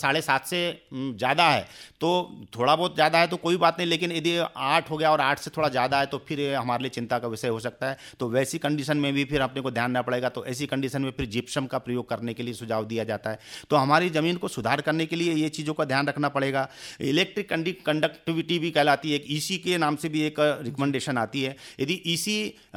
7.5 से ज़्यादा है तो थोड़ा बहुत ज़्यादा है तो कोई बात नहीं, लेकिन यदि 8 हो गया और 8 से थोड़ा ज़्यादा है तो फिर ये हमारे लिए चिंता का विषय हो सकता है। तो वैसी कंडीशन में भी फिर अपने को ध्यान देना पड़ेगा। तो ऐसी कंडीशन में फिर जिप्सम का प्रयोग करने के लिए सुझाव दिया जाता है। तो हमारी ज़मीन को सुधार करने के लिए ये चीज़ों का ध्यान रखना पड़ेगा। इलेक्ट्रिक कंडक्टिविटी भी कहलाती है, एक ईसी के नाम से भी एक रिकमेंडेशन आती है। यदि ईसी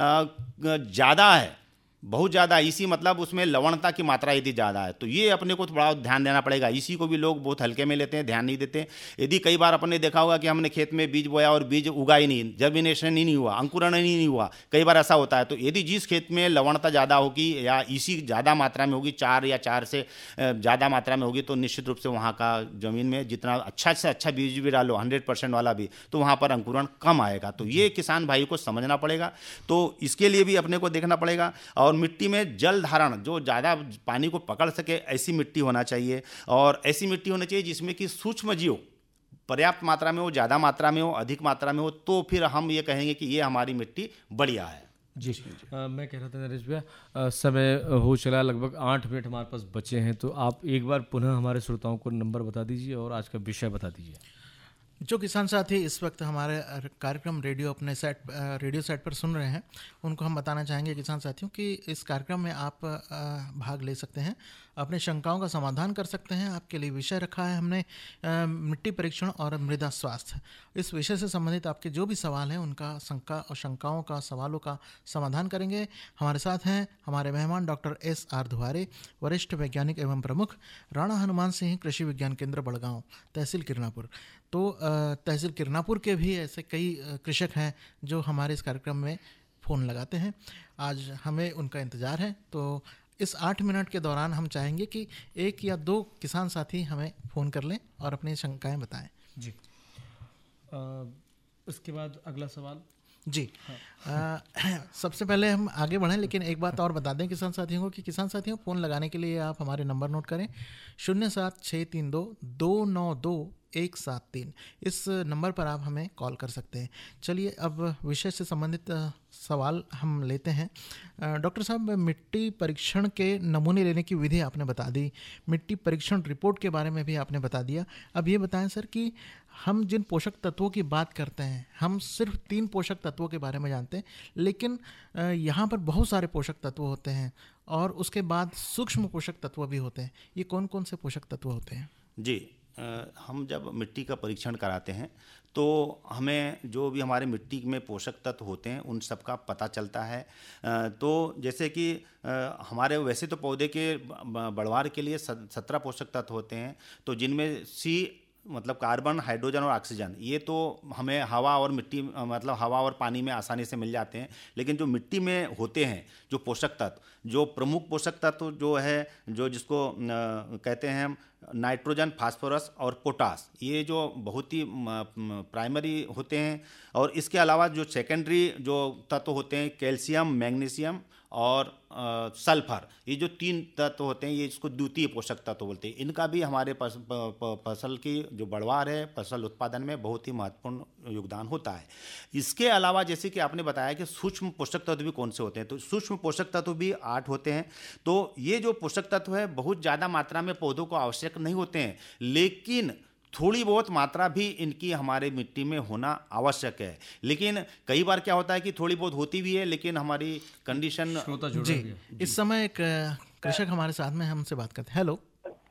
ज़्यादा है, बहुत ज़्यादा ईसी मतलब उसमें लवणता की मात्रा यदि ज़्यादा है तो ये अपने को थोड़ा ध्यान देना पड़ेगा। ईसी को भी लोग बहुत हल्के में लेते हैं, ध्यान नहीं देते। यदि कई बार अपने देखा होगा कि हमने खेत में बीज बोया और बीज उगा ही नहीं, जर्मिनेशन ही नहीं हुआ, अंकुरण ही नहीं हुआ, कई बार ऐसा होता है। तो यदि जिस खेत में लवणता ज़्यादा होगी या ईसी ज़्यादा मात्रा में होगी, 4 या 4 से ज़्यादा मात्रा में होगी, तो निश्चित रूप से वहाँ का ज़मीन में जितना अच्छा से अच्छा बीज भी डालो 100% वाला भी, तो वहाँ पर अंकुरण कम आएगा। तो ये किसान भाई को समझना पड़ेगा। तो इसके लिए भी अपने को देखना पड़ेगा। और मिट्टी में जल धारण जो ज़्यादा पानी को पकड़ सके ऐसी मिट्टी होना चाहिए। और ऐसी मिट्टी होनी चाहिए जिसमें कि सूक्ष्म जीव पर्याप्त मात्रा में हो, ज़्यादा मात्रा में हो, अधिक मात्रा में हो, तो फिर हम ये कहेंगे कि ये हमारी मिट्टी बढ़िया है। जी मैं कह रहा था नरेश भैया, समय हो चला, लगभग 8 मिनट हमारे पास बचे हैं, तो आप एक बार पुनः हमारे श्रोताओं को नंबर बता दीजिए और आज का विषय बता दीजिए। जो किसान साथी इस वक्त हमारे कार्यक्रम रेडियो सेट पर सुन रहे हैं, उनको हम बताना चाहेंगे किसान साथियों कि इस कार्यक्रम में आप भाग ले सकते हैं, अपने शंकाओं का समाधान कर सकते हैं। आपके लिए विषय रखा है हमने मिट्टी परीक्षण और मृदा स्वास्थ्य। इस विषय से संबंधित आपके जो भी सवाल हैं उनका शंकाओं का, सवालों का समाधान करेंगे। हमारे साथ हैं हमारे मेहमान डॉक्टर SR धुवारे, वरिष्ठ वैज्ञानिक एवं प्रमुख, राणा हनुमान सिंह कृषि विज्ञान केंद्र बड़गांव, तहसील किरनापुर। तो तहसील किरनापुर के भी ऐसे कई कृषक हैं जो हमारे इस कार्यक्रम में फ़ोन लगाते हैं। आज हमें उनका इंतज़ार है। तो इस 8 मिनट के दौरान हम चाहेंगे कि 1 या 2 किसान साथी हमें फ़ोन कर लें और अपनी शंकाएं बताएं। जी उसके बाद अगला सवाल। जी सबसे पहले हम आगे बढ़ें, लेकिन एक बात और बता दें किसान साथियों को कि किसान साथियों फ़ोन लगाने के लिए आप हमारे नंबर नोट करें 07632292173। इस नंबर पर आप हमें कॉल कर सकते हैं। चलिए अब विषय से संबंधित सवाल हम लेते हैं। डॉक्टर साहब, मिट्टी परीक्षण के नमूने लेने की विधि आपने बता दी, मिट्टी परीक्षण रिपोर्ट के बारे में भी आपने बता दिया। अब ये बताएं सर कि हम जिन पोषक तत्वों की बात करते हैं, हम सिर्फ 3 पोषक तत्वों के बारे में जानते हैं, लेकिन यहाँ पर बहुत सारे पोषक तत्व होते हैं और उसके बाद सूक्ष्म पोषक तत्व भी होते हैं। ये कौन कौन से पोषक तत्व होते हैं? जी हम जब मिट्टी का परीक्षण कराते हैं तो हमें जो भी हमारे मिट्टी में पोषक तत्व होते हैं उन सब का पता चलता है। तो जैसे कि हमारे वैसे तो पौधे के बढ़वार के लिए 17 पोषक तत्व होते हैं, तो जिनमें C मतलब कार्बन, हाइड्रोजन और ऑक्सीजन, ये तो हमें हवा और मिट्टी मतलब हवा और पानी में आसानी से मिल जाते हैं। लेकिन जो मिट्टी में होते हैं जो पोषक तत्व, जो प्रमुख पोषक तत्व जो है, जो जिसको कहते हैं हम नाइट्रोजन, फास्फोरस और पोटास, ये जो बहुत ही प्राइमरी होते हैं। और इसके अलावा जो सेकेंडरी जो तत्व होते हैं कैल्शियम, मैग्नीशियम और सल्फर, ये जो 3 तत्व होते हैं ये इसको द्वितीय पोषक तत्व बोलते हैं। इनका भी हमारे फसल की जो बढ़वार है, फसल उत्पादन में बहुत ही महत्वपूर्ण योगदान होता है। इसके अलावा जैसे कि आपने बताया कि सूक्ष्म पोषक तत्व भी कौन से होते हैं, तो सूक्ष्म पोषक तत्व भी 8 होते हैं। तो ये जो पोषक तत्व है बहुत ज़्यादा मात्रा में पौधों को आवश्यक नहीं होते हैं, लेकिन थोड़ी बहुत मात्रा भी इनकी हमारे मिट्टी में होना आवश्यक है। लेकिन कई बार क्या होता है कि थोड़ी बहुत होती भी है, लेकिन हमारी कंडीशन जी इस समय एक कृषक हमारे साथ में हमसे बात करते हैं। हेलो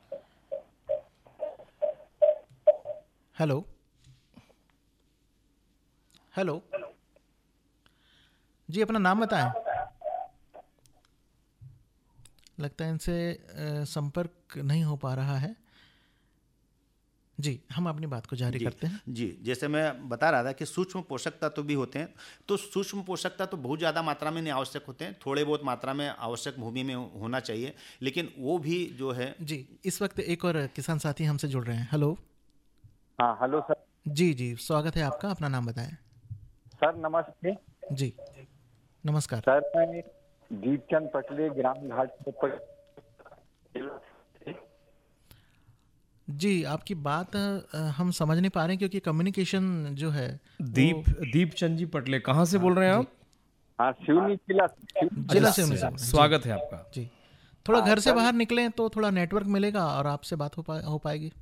हेलो हेलो जी, अपना नाम बताएं। लगता है इनसे संपर्क नहीं हो पा रहा है। जी हम अपनी बात को जारी करते हैं। जी जैसे मैं बता रहा था कि सूक्ष्म पोषक तत्व भी होते हैं। तो सूक्ष्म पोषक तत्व बहुत ज़्यादा मात्रा में नहीं आवश्यक होते हैं, थोड़े बहुत मात्रा में आवश्यक भूमि में होना चाहिए, लेकिन वो भी जो है। जी इस वक्त एक और किसान साथी हमसे जुड़ रहे हैं। हेलो। हाँ हेलो सर। जी स्वागत है आपका, अपना नाम बताएं। सर नमस्ते। जी नमस्कार सर, मैं दीपचंद पटले, ग्राम घाट। जी आपकी बात हम समझ नहीं पा रहे हैं क्योंकि कम्युनिकेशन जो है। दीपचंद जी पटले कहाँ से बोल रहे हैं आप? हाँ सिवनी जिला से। स्वागत है आपका। जी थोड़ा घर से बाहर निकलें तो थोड़ा नेटवर्क मिलेगा और आपसे बात हो पाएगी।